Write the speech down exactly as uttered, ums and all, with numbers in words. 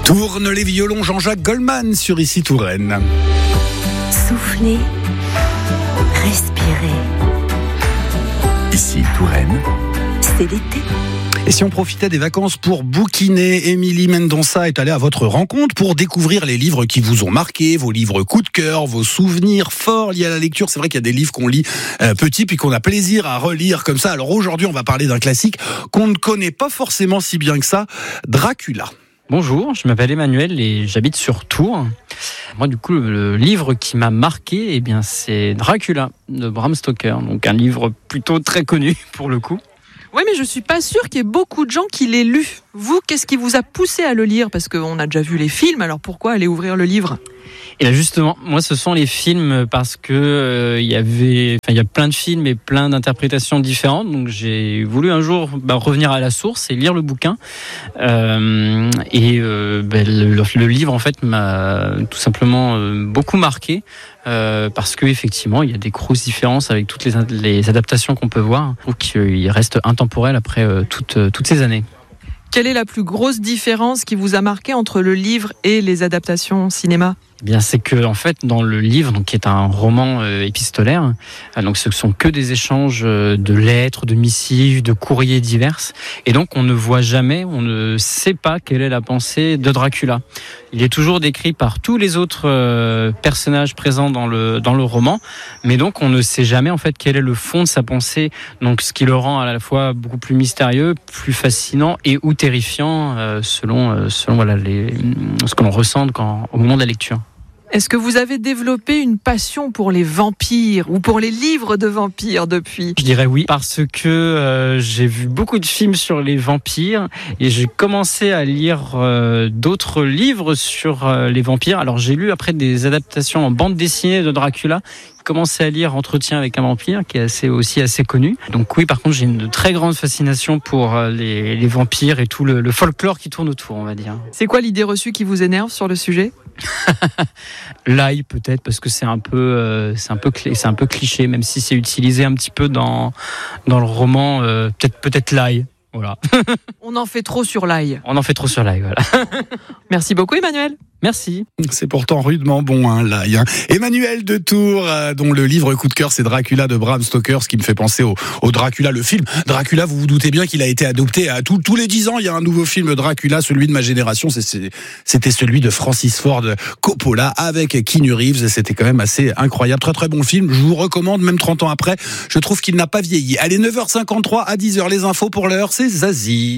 Tourne les violons Jean-Jacques Goldman sur Ici Touraine. Soufflez, respirez. Ici Touraine, C'est l'été. Et si on profitait des vacances pour bouquiner, Émilie Mendonça est allée à votre rencontre pour découvrir les livres qui vous ont marqué, vos livres coup de cœur, vos souvenirs forts liés à la lecture. C'est vrai qu'il y a des livres qu'on lit euh, petit puis qu'on a plaisir à relire comme ça. Alors aujourd'hui, on va parler d'un classique qu'on ne connaît pas forcément si bien que ça, Dracula. Bonjour, je m'appelle Emmanuel et j'habite sur Tours. Moi, du coup, le, le livre qui m'a marqué, eh bien, c'est Dracula de Bram Stoker. Donc, un livre plutôt très connu pour le coup. Oui, mais je suis pas sûre qu'il y ait beaucoup de gens qui l'aient lu. Vous, qu'est-ce qui vous a poussé à le lire ? Parce qu'on a déjà vu les films, alors pourquoi aller ouvrir le livre ? Et là, justement, moi, ce sont les films parce que euh, il y avait, enfin, il y a plein de films et plein d'interprétations différentes. Donc, j'ai voulu un jour bah, revenir à la source et lire le bouquin. Euh, et euh, bah, le, le livre, en fait, m'a tout simplement euh, beaucoup marqué. Euh, parce que effectivement, il y a des grosses différences avec toutes les, les adaptations qu'on peut voir. Je trouve qu'il reste intemporel après euh, toutes, euh, toutes ces années. Quelle est la plus grosse différence qui vous a marqué entre le livre et les adaptations cinéma ? Eh bien, c'est que en fait, dans le livre, donc qui est un roman euh, épistolaire, euh, donc ce sont que des échanges euh, de lettres, de missives, de courriers divers, et donc on ne voit jamais, on ne sait pas quelle est la pensée de Dracula. Il est toujours décrit par tous les autres euh, personnages présents dans le dans le roman, mais donc on ne sait jamais en fait quel est le fond de sa pensée. Donc ce qui le rend à la fois beaucoup plus mystérieux, plus fascinant et ou terrifiant euh, selon euh, selon voilà les ce que l'on ressent quand au moment de la lecture. Est-ce que vous avez développé une passion pour les vampires ou pour les livres de vampires depuis ? Je dirais oui, parce que euh, j'ai vu beaucoup de films sur les vampires et j'ai commencé à lire euh, d'autres livres sur euh, les vampires. Alors j'ai lu après des adaptations en bande dessinée de Dracula. J'ai commencé à lire Entretien avec un vampire, qui est assez, aussi assez connu. Donc oui, par contre, j'ai une très grande fascination pour euh, les, les vampires et tout le, le folklore qui tourne autour, on va dire. C'est quoi l'idée reçue qui vous énerve sur le sujet ? L'ail peut-être parce que c'est un peu euh, c'est un peu clé, c'est un peu cliché, même si c'est utilisé un petit peu dans dans le roman, euh, peut-être peut-être l'ail, voilà. On en fait trop sur l'ail. On en fait trop sur l'ail, voilà. Merci beaucoup Emmanuel. Merci. C'est pourtant rudement bon, hein, l'ail. Hein. Emmanuel de Tours, euh, dont le livre coup de cœur, c'est Dracula de Bram Stoker, ce qui me fait penser au, au Dracula, le film. Dracula, vous vous doutez bien qu'il a été adopté à tout, tous les dix ans. Il y a un nouveau film Dracula, celui de ma génération. C'est, c'est, c'était celui de Francis Ford Coppola avec Keanu Reeves. C'était quand même assez incroyable. Très très bon film. Je vous recommande, même trente ans après. Je trouve qu'il n'a pas vieilli. Allez, neuf heures cinquante-trois à dix heures, les infos pour l'heure, c'est Zazie.